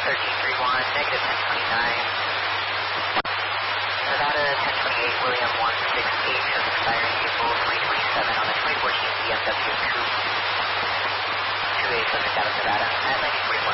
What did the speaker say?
1331, negative 1029. Nevada 1028, William 168, shows expiring April 2027 on the 2014 BMW 2A, subject out of Nevada, at 1941.